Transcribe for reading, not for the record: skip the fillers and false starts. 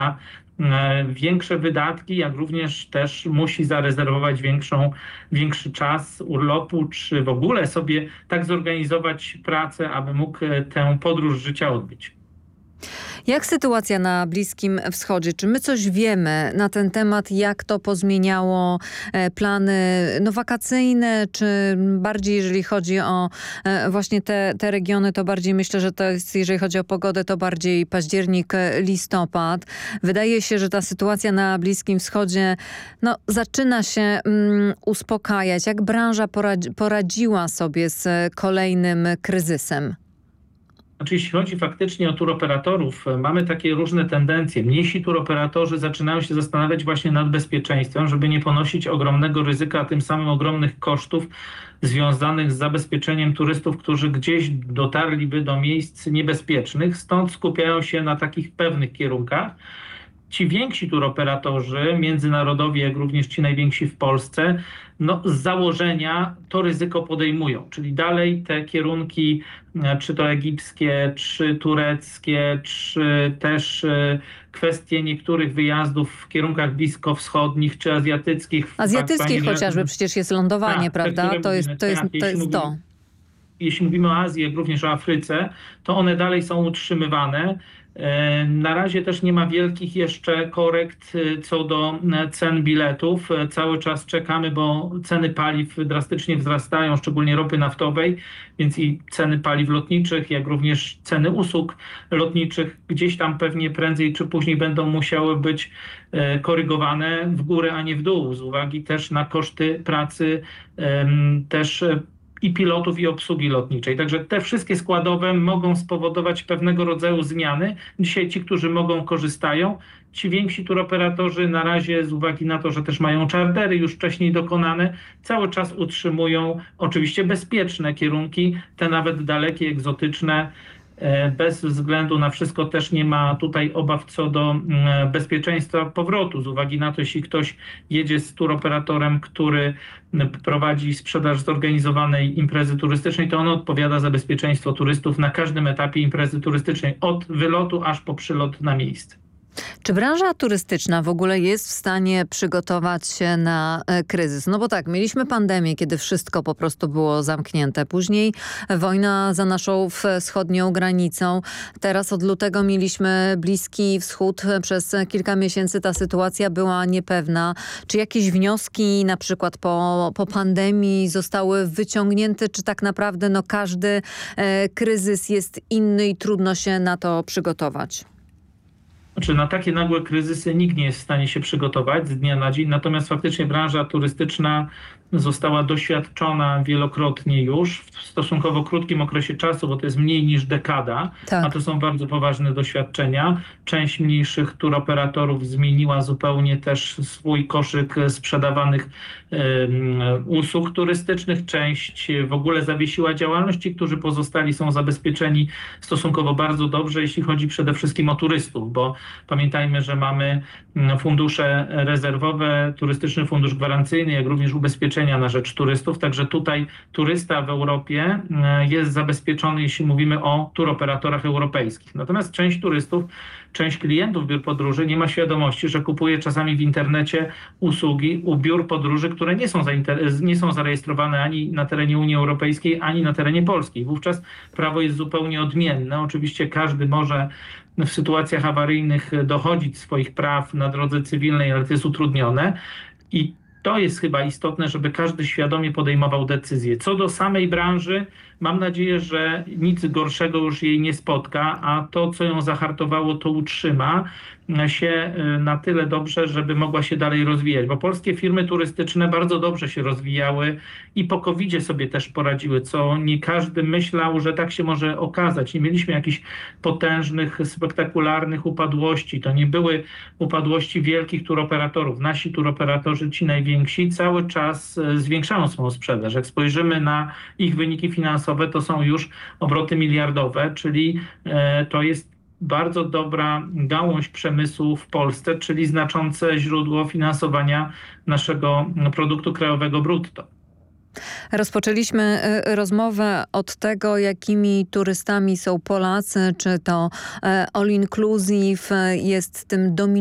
większe wydatki, jak również też musi zarezerwować większy czas urlopu, czy w ogóle sobie tak zorganizować pracę, aby mógł tę podróż życia odbyć. Jak sytuacja na Bliskim Wschodzie? Czy my coś wiemy na ten temat, jak to pozmieniało plany wakacyjne, czy bardziej jeżeli chodzi o właśnie te regiony, to bardziej myślę, że to jest, jeżeli chodzi o pogodę, to bardziej październik, listopad. Wydaje się, że ta sytuacja na Bliskim Wschodzie zaczyna się uspokajać. Jak branża poradziła sobie z kolejnym kryzysem? Znaczy, jeśli chodzi faktycznie o turoperatorów, mamy takie różne tendencje. Mniejsi turoperatorzy zaczynają się zastanawiać właśnie nad bezpieczeństwem, żeby nie ponosić ogromnego ryzyka, a tym samym ogromnych kosztów związanych z zabezpieczeniem turystów, którzy gdzieś dotarliby do miejsc niebezpiecznych. Stąd skupiają się na takich pewnych kierunkach. Ci więksi turoperatorzy, międzynarodowi, jak również ci najwięksi w Polsce, z założenia to ryzyko podejmują, czyli dalej te kierunki, czy to egipskie, czy tureckie, czy też kwestie niektórych wyjazdów w kierunkach bliskowschodnich, czy azjatyckich. Azjatyckich chociażby, przecież jest lądowanie, prawda? To jest to. Jeśli mówimy o Azji, jak również o Afryce, to one dalej są utrzymywane. Na razie też nie ma wielkich jeszcze korekt co do cen biletów. Cały czas czekamy, bo ceny paliw drastycznie wzrastają, szczególnie ropy naftowej, więc i ceny paliw lotniczych, jak również ceny usług lotniczych gdzieś tam pewnie prędzej czy później będą musiały być korygowane w górę, a nie w dół, z uwagi też na koszty pracy, też i pilotów, i obsługi lotniczej. Także te wszystkie składowe mogą spowodować pewnego rodzaju zmiany. Dzisiaj ci, którzy mogą, korzystają. Ci więksi turoperatorzy na razie z uwagi na to, że też mają czartery już wcześniej dokonane, cały czas utrzymują oczywiście bezpieczne kierunki, te nawet dalekie, egzotyczne. Bez względu na wszystko też nie ma tutaj obaw co do bezpieczeństwa powrotu, z uwagi na to, jeśli ktoś jedzie z turoperatorem, który prowadzi sprzedaż zorganizowanej imprezy turystycznej, to on odpowiada za bezpieczeństwo turystów na każdym etapie imprezy turystycznej, od wylotu aż po przylot na miejsce. Czy branża turystyczna w ogóle jest w stanie przygotować się na kryzys? No bo tak, mieliśmy pandemię, kiedy wszystko po prostu było zamknięte. Później wojna za naszą wschodnią granicą. Teraz od lutego mieliśmy Bliski Wschód. Przez kilka miesięcy ta sytuacja była niepewna. Czy jakieś wnioski na przykład po pandemii zostały wyciągnięte? Czy tak naprawdę każdy kryzys jest inny i trudno się na to przygotować? Znaczy, na takie nagłe kryzysy nikt nie jest w stanie się przygotować z dnia na dzień, natomiast faktycznie branża turystyczna została doświadczona wielokrotnie już w stosunkowo krótkim okresie czasu, bo to jest mniej niż dekada, tak. A to są bardzo poważne doświadczenia. Część mniejszych turoperatorów zmieniła zupełnie też swój koszyk sprzedawanych usług turystycznych, część w ogóle zawiesiła działalność. Ci, którzy pozostali, są zabezpieczeni stosunkowo bardzo dobrze, jeśli chodzi przede wszystkim o turystów, bo pamiętajmy, że mamy fundusze rezerwowe, turystyczny fundusz gwarancyjny, jak również ubezpieczenia na rzecz turystów. Także tutaj turysta w Europie jest zabezpieczony, jeśli mówimy o turoperatorach europejskich. Natomiast część turystów, część klientów biur podróży nie ma świadomości, że kupuje czasami w internecie usługi u biur podróży, które nie są zarejestrowane ani na terenie Unii Europejskiej, ani na terenie Polski. Wówczas prawo jest zupełnie odmienne. Oczywiście każdy może w sytuacjach awaryjnych dochodzić swoich praw na drodze cywilnej, ale to jest utrudnione. I to jest chyba istotne, żeby każdy świadomie podejmował decyzje. Co do samej branży, mam nadzieję, że nic gorszego już jej nie spotka, a to, co ją zahartowało, to utrzyma się na tyle dobrze, żeby mogła się dalej rozwijać. Bo polskie firmy turystyczne bardzo dobrze się rozwijały i po COVID-zie sobie też poradziły, co nie każdy myślał, że tak się może okazać. Nie mieliśmy jakichś potężnych, spektakularnych upadłości. To nie były upadłości wielkich turoperatorów. Nasi turoperatorzy, ci najwięksi, cały czas zwiększają swoją sprzedaż. Jak spojrzymy na ich wyniki finansowe, to są już obroty miliardowe, czyli to jest bardzo dobra gałąź przemysłu w Polsce, czyli znaczące źródło finansowania naszego produktu krajowego brutto. Rozpoczęliśmy rozmowę od tego, jakimi turystami są Polacy, czy to all inclusive jest tym dominującym